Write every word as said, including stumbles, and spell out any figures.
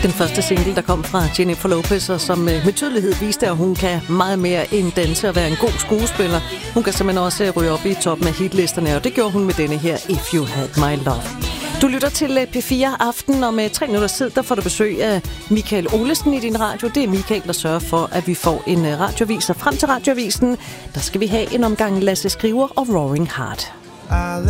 Den første single, der kom fra Jennifer Lopez, og som med tydelighed viste, at hun kan meget mere end danse og være en god skuespiller. Hun kan simpelthen også ryge op i toppen af hitlisterne, og det gjorde hun med denne her If You Had My Love. Du lytter til P fire Aften, og med tre minutters tid, der får du besøg af Michael Olesen i din radio. Det er Michael, der sørger for, at vi får en radioavis, og frem til radioavisen, der skal vi have en omgang Lasse Skriver og Roaring Heart.